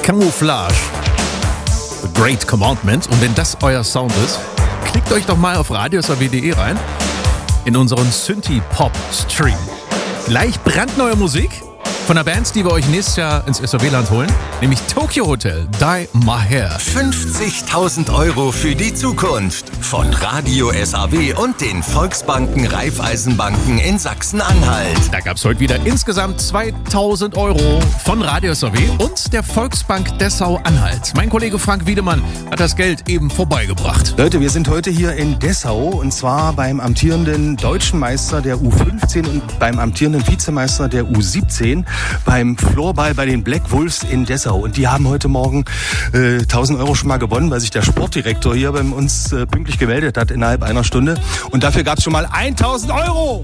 Camouflage. The Great Commandment. Und wenn das euer Sound ist, klickt euch doch mal auf radiosrw.de rein in unseren Synthie-Pop-Stream. Gleich brandneue Musik von der Band, die wir euch nächstes Jahr ins SRW-Land holen, nämlich Tokyo Hotel, Dye My Hair. 50.000 Euro für die Zukunft von Radio SAW und den Volksbanken Raiffeisenbanken in Sachsen-Anhalt. Da gab es heute wieder insgesamt 2.000 Euro von Radio SAW und der Volksbank Dessau-Anhalt. Mein Kollege Frank Wiedemann hat das Geld eben vorbeigebracht. Leute, wir sind heute hier in Dessau und zwar beim amtierenden Deutschen Meister der U15 und beim amtierenden Vizemeister der U17 beim Floorball bei den Black Wolves in Dessau. Und die haben heute Morgen 1.000 Euro schon mal gewonnen, weil sich der Sportdirektor hier bei uns pünktlich gemeldet hat innerhalb einer Stunde. Und dafür gab es schon mal 1.000 Euro!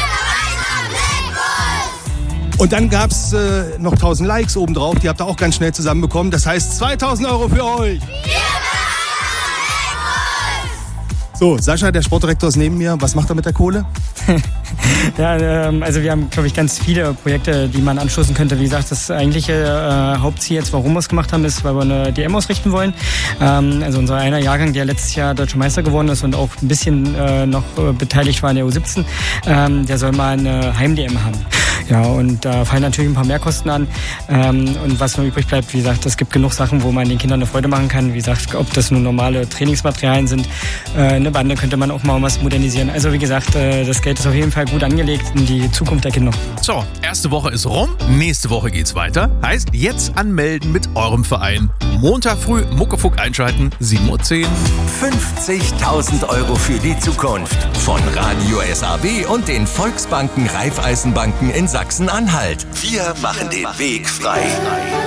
Und dann gab es noch 1.000 Likes obendrauf, die habt ihr auch ganz schnell zusammenbekommen. Das heißt 2.000 Euro für euch! So, Sascha, der Sportdirektor ist neben mir. Was macht er mit der Kohle? Ja, also wir haben, glaube ich, ganz viele Projekte, die man anstoßen könnte. Wie gesagt, das eigentliche Hauptziel jetzt, warum wir es gemacht haben, ist, weil wir eine DM ausrichten wollen. Also unser einer Jahrgang, der letztes Jahr Deutscher Meister geworden ist und auch ein bisschen noch beteiligt war in der U17, der soll mal eine Heim-DM haben. Ja, und da fallen natürlich ein paar Mehrkosten an. Und was noch übrig bleibt, wie gesagt, es gibt genug Sachen, wo man den Kindern eine Freude machen kann. Wie gesagt, ob das nun normale Trainingsmaterialien sind, eine Bande könnte man auch mal was modernisieren. Also wie gesagt, das Geld ist auf jeden Fall gut angelegt in die Zukunft der Kinder. So, erste Woche ist rum, nächste Woche geht's weiter. Heißt, jetzt anmelden mit eurem Verein. Montag früh Muckefuck einschalten, 7:10 Uhr. 50.000 Euro für die Zukunft von Radio SAW und den Volksbanken Raiffeisenbanken in Sachsen-Anhalt. Wir machen den Weg frei.